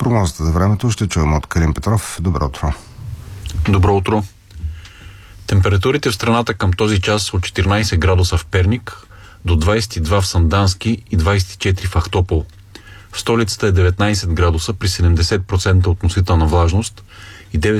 прогнозата за времето ще чуем от Калин Петров. Добро утро. Добро утро. Температурите в страната към този час са от 14 градуса в Перник до 22 в Сандански и 24 в Ахтопол. В столицата е 19 градуса при 70% относителна влажност и 9